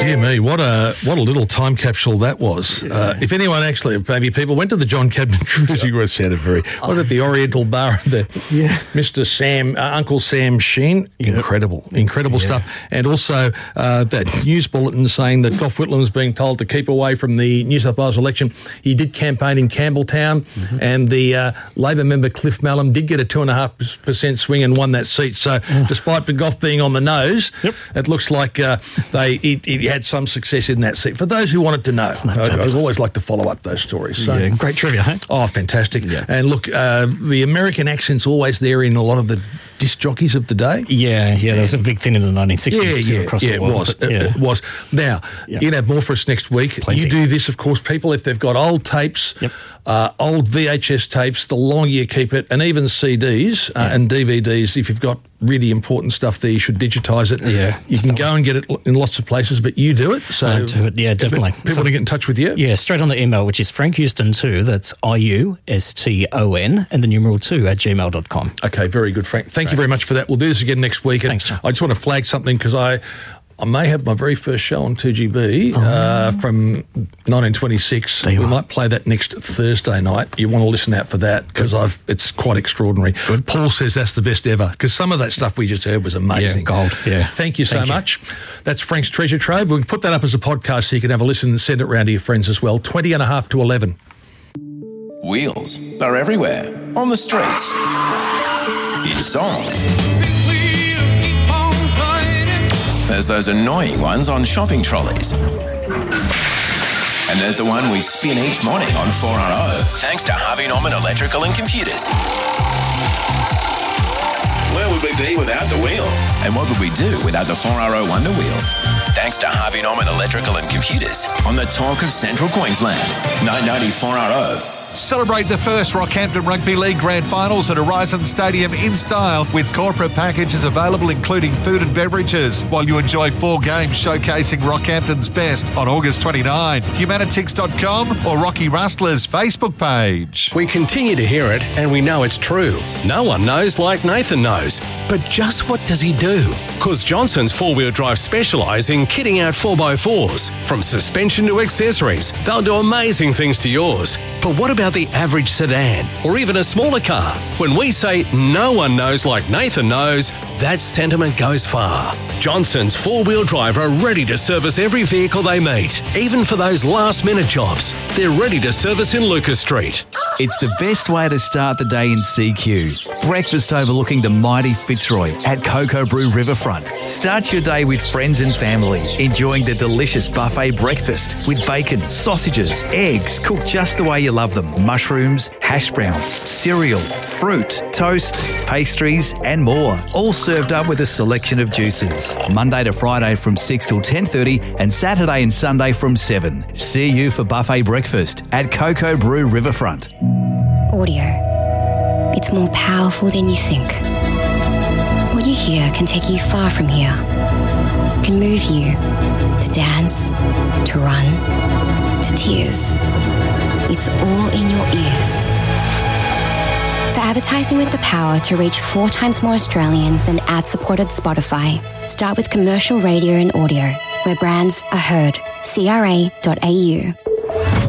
Dear me, what a little time capsule that was. If anyone actually, maybe people went to the John Cabot Cruising Ground, sounded very. What at the Oriental Bar there? Yeah. Mr. Sam, Uncle Sam Sheen, incredible stuff. And also that news bulletin saying that Gough Whitlam was being told to keep away from the New South Wales election. He did campaign in Campbelltown, and the Labor member Cliff Mallam did get a 2.5% swing and won that seat. So despite the Gough being on the nose, it looks like he had some success in that seat. For those who wanted to know, I always like to follow up those stories. So, great trivia, hey? Oh, fantastic. Yeah. And look, the American accent's always there in a lot of the disc jockeys of the day. Yeah, there was a big thing in the 1960s across the world. It was. Now, you're going to have more for us next week. Plenty. You do this, of course, people, if they've got old tapes, old VHS tapes, the longer you keep it, and even CDs and DVDs, if you've got really important stuff there, you should digitise it. Yeah, you can go and get it in lots of places, but you do it. So I do it, definitely. People want to get in touch with you? Yeah, straight on the email, which is frankhouston2, that's IUSTON, and the numeral 2 at gmail.com. Okay, very good, Frank. Thank you very much for that. We'll do this again next week. Thanks, John. I just want to flag something because I may have my very first show on 2GB from 1926. We might play that next Thursday night. You want to listen out for that because it's quite extraordinary. Good. Paul says that's the best ever because some of that stuff we just heard was amazing. Yeah, gold. Yeah. Thank you so much. That's Frank's Treasure Trove. We'll put that up as a podcast so you can have a listen and send it around to your friends as well. 20.5 to 11. Wheels are everywhere. On the streets. In songs. There's those annoying ones on shopping trolleys. And there's the one we spin each morning on 4RO, thanks to Harvey Norman Electrical and Computers. Where would we be without the wheel? And what would we do without the 4RO Wonder Wheel? Thanks to Harvey Norman Electrical and Computers on the talk of Central Queensland. 990 4RO. Celebrate the first Rockhampton Rugby League Grand Finals at Horizon Stadium in style with corporate packages available including food and beverages while you enjoy 4 games showcasing Rockhampton's best on August 29. Humanitix.com or Rocky Rustler's Facebook page. We continue to hear it and we know it's true. No one knows like Nathan knows. But just what does he do? Because Johnson's 4-wheel drive specialise in kitting out 4x4s. From suspension to accessories, they'll do amazing things to yours. But what about the average sedan or even a smaller car? When we say no one knows like Nathan knows, that sentiment goes far. Johnson's 4-wheel drive are ready to service every vehicle they meet, even for those last-minute jobs. They're ready to service in Lucas Street. It's the best way to start the day in CQ. Breakfast overlooking the mighty Fitzroy at Cocoa Brew Riverfront. Start your day with friends and family, enjoying the delicious buffet breakfast with bacon, sausages, eggs, cooked just the way you love them, mushrooms, hash browns, cereal, fruit, toast, pastries and more. All served up with a selection of juices. Monday to Friday from 6 till 10:30 and Saturday and Sunday from 7. See you for buffet breakfast at Cocoa Brew Riverfront. Audio. It's more powerful than you think. What you hear can take you far from here. It can move you to dance, to run, to tears. It's all in your ears. For advertising with the power to reach 4 times more Australians than ad-supported Spotify, start with commercial radio and audio, where brands are heard. CRA.au.